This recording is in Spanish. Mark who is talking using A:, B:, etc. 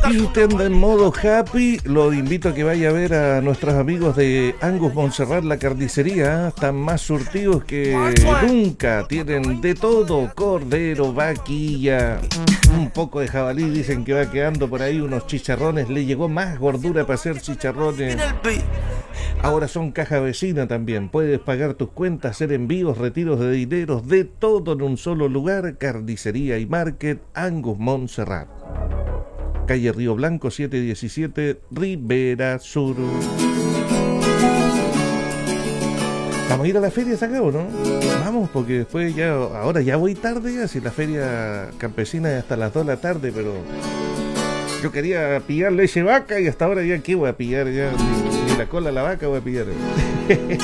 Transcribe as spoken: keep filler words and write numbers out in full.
A: Y si usted anda en modo happy, lo invito a que vaya a ver a nuestros amigos de Angus Montserrat, la carnicería. Están más surtidos que nunca. Tienen de todo: cordero, vaquilla, un poco de jabalí. Dicen que va quedando por ahí unos chicharrones. Le llegó más gordura para hacer chicharrones. Ahora son caja vecina también. Puedes pagar tus cuentas, hacer envíos, retiros de dineros, de todo en un solo lugar. Carnicería y Market Angus Montserrat. Calle Río Blanco setecientos diecisiete, Rivera Sur. Vamos a ir a la feria, ¿se acabó, no? Vamos, porque después ya, ahora ya voy tarde, ya, si la feria campesina es hasta las dos de la tarde, pero yo quería pillar leche vaca y hasta ahora ya, ¿qué voy a pillar? Ya ni, ni la cola de la vaca voy a pillar.